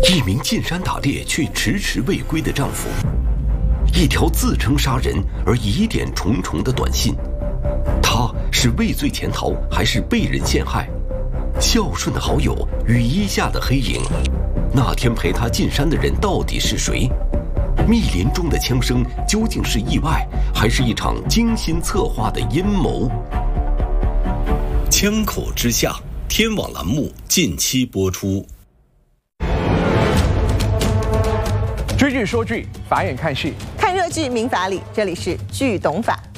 一名进山打猎却迟迟未归的丈夫，一条自称杀人而疑点重重的短信，他是畏罪潜逃还是被人陷害？孝顺的好友雨衣下的黑影，那天陪他进山的人到底是谁？密林中的枪声究竟是意外，还是一场精心策划的阴谋？枪口之下，天网栏目近期播出。 追剧说剧，法眼看戏， 看热剧明法理，这里是剧懂法。